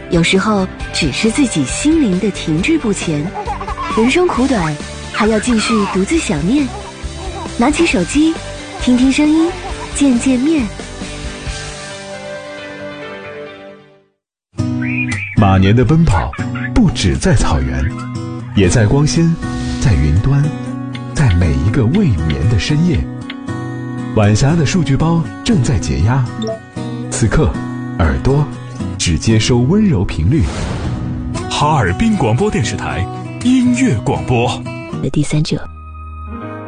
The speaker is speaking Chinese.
有时候只是自己心灵的停滞不前。人生苦短，还要继续独自想念。拿起手机，听听声音，见见面。 马年的奔跑不只在草原，也在光纤，在云端，在每一个未眠的深夜。晚霞的数据包正在解压，此刻耳朵只接收温柔频率。 哈尔滨广播电视台音乐广播的第三者。